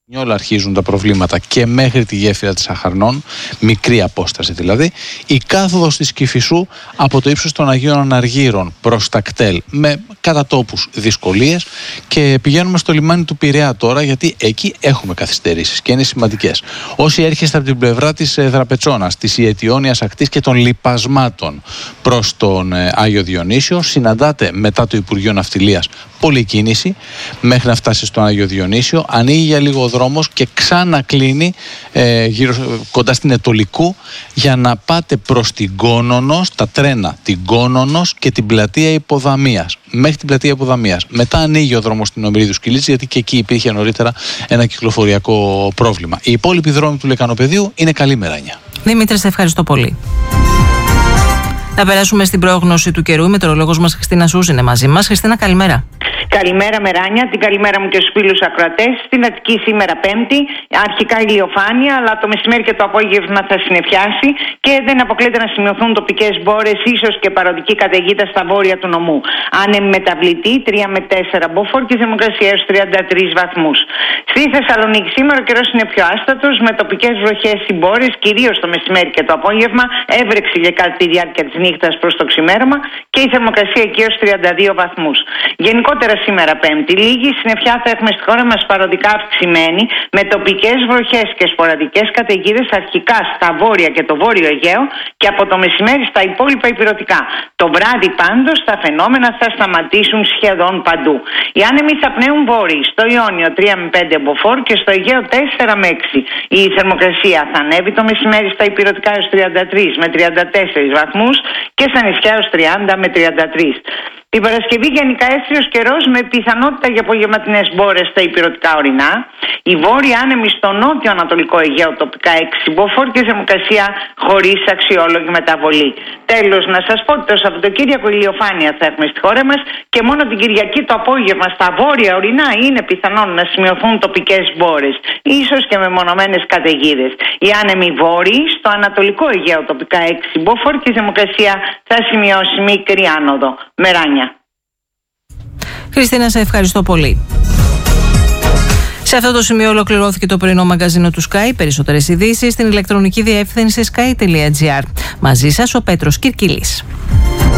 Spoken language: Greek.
Όλα αρχίζουν τα προβλήματα και μέχρι τη γέφυρα της Αχαρνών, μικρή απόσταση δηλαδή, η κάθοδος της Κηφισού από το ύψος των Αγίων Αναργύρων προς τα κτέλ με κατά τόπους δυσκολίες, και πηγαίνουμε στο λιμάνι του Πειραιά τώρα, γιατί εκεί έχουμε καθυστερήσεις και είναι σημαντικές. Όσοι έρχεστε από την πλευρά της Δραπετσόνας, της Ιετιώνιας ακτής και των λιπασμάτων προς τον Άγιο Διονύσιο, συναντάτε μετά το Υπουργείο Ναυτιλίας πολλή κίνηση μέχρι να φτάσει στον Άγιο Διονύσιο. Ανοίγει για λίγο ο δρόμος και ξανακλίνει κοντά στην Ετωλικού για να πάτε προς την Κόνονος, τα τρένα την Κόνονος και την πλατεία Υποδαμίας, μέχρι την πλατεία Υποδαμίας. Μετά ανοίγει ο δρόμος στην Ομηρίδου Σκυλίτης, γιατί και εκεί υπήρχε νωρίτερα ένα κυκλοφοριακό πρόβλημα. Οι υπόλοιποι δρόμοι του Λεκανοπεδίου είναι καλή μεράνια. Δημήτρη, σε ευχαριστώ πολύ. Θα περάσουμε στην πρόγνωση του καιρού. Η μετεωρολόγος μας Χριστίνα Σούζ είναι μαζί μας. Χριστίνα, καλημέρα. Καλημέρα Μεράνια, την καλημέρα μου και στους φίλους ακροατές. Στην Αττική σήμερα Πέμπτη, αρχικά ηλιοφάνεια, αλλά το μεσημέρι και το απόγευμα θα συννεφιάσει και δεν αποκλείεται να σημειωθούν τοπικές μπόρες, ίσως και παροδική καταιγίδα στα βόρεια του νομού. Άνεμη μεταβλητή 3 με 4 μποφόρ και θερμοκρασία έως 33 βαθμούς. Στη Θεσσαλονίκη σήμερα ο καιρός είναι πιο άστατος, με τοπικές βροχές ή μπόρες, κυρίως το μεσημέρι και το απόγευμα, έβρεξη για κατά τη διάρκεια της νύχτας προς το ξημέρωμα και η θερμοκρασία εκεί έως 32 βαθμούς. Γενικότερα σήμερα Πέμπτη, λίγη συννεφιά θα έχουμε στη χώρα μας, παροδικά αυξημένη, με τοπικές βροχές και σποραδικές καταιγίδες αρχικά στα βόρεια και το βόρειο Αιγαίο και από το μεσημέρι στα υπόλοιπα ηπειρωτικά. Το βράδυ πάντως τα φαινόμενα θα σταματήσουν σχεδόν παντού. Οι άνεμοι θα πνέουν βόρειοι, στο Ιόνιο 3 με 5 μποφόρ και στο Αιγαίο 4 με 6. Η θερμοκρασία θα ανέβει το μεσημέρι στα ηπειρωτικά έως 33 με 34 βαθμούς και στα νησιά έως 30 με 33. Την Παρασκευή γενικά αίσθριος καιρός με πιθανότητα για απογευματινές μπόρες στα ηπειρωτικά ορεινά. Η βόρεια άνεμη στο νότιο ανατολικό Αιγαίο τοπικά 6 μποφόρ και θερμοκρασία χωρίς αξιόλογη μεταβολή. Τέλος, να σας πω ότι το Σαββατοκύριακο ηλιοφάνεια θα έχουμε στη χώρα μας και μόνο την Κυριακή το απόγευμα στα βόρεια ορεινά είναι πιθανόν να σημειωθούν τοπικές μπόρες, ίσως και μεμονωμένες καταιγίδες. Οι άνεμοι βόρειοι στο ανατολικό Αιγαίο τοπικά 6 μποφόρ και η θερμοκρασία θα σημειώσει μικρή άνοδο. Μεράνια. Χριστίνα, σε ευχαριστώ πολύ. Σε αυτό το σημείο ολοκληρώθηκε το πρωινό μαγκαζίνο του Sky. Περισσότερες ειδήσεις στην ηλεκτρονική διεύθυνση sky.gr. Μαζί σας ο Πέτρος Κυρκυλής.